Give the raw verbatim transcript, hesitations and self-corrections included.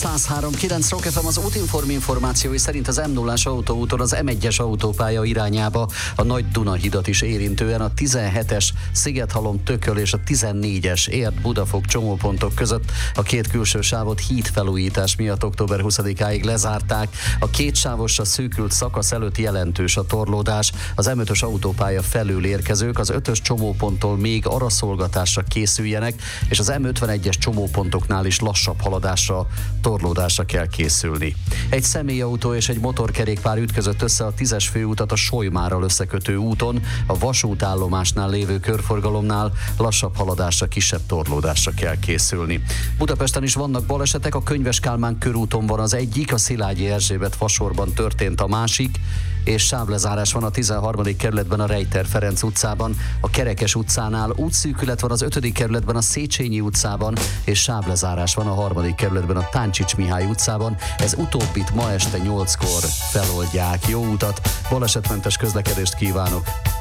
száz három kilenc Rock ef em az útinform információi szerint az em nullás autóúton az em egyes autópálya irányába a Nagy Duna hidat is érintően a tizenhetes Szigethalom-Tököl és a tizennégyes Érd-Budafok csomópontok között a két külső sávot hídfelújítás miatt október huszadikáig lezárták. A kétsávosra szűkült szakasz előtt jelentős a torlódás. Az em ötös autópálya felül érkezők az ötös csomóponttól még araszolgatásra készüljenek, és az em ötvenegyes csomópontoknál is lassabb haladásra, torlódásra kell készülni. Egy személyautó és egy motorkerékpár ütközött össze a tízes főutat a Solymárral összekötő úton, a vasútállomásnál lévő körforgalomnál lassabb haladásra, kisebb torlódásra kell készülni. Budapesten is vannak balesetek, a Könyves Kálmán körúton van az egyik, a Szilágyi Erzsébet fasorban történt a másik, és sávlezárás van a tizenharmadik kerületben a Rejter Ferenc utcában, a Kerekes utcánál útszűkület van az ötödik kerületben a Széchenyi utcában, és sávlezárás van a harmadik kerületben a Táncsics Mihály utcában. Ez utóbbit ma este nyolckor feloldják. Jó utat, balesetmentes közlekedést kívánok!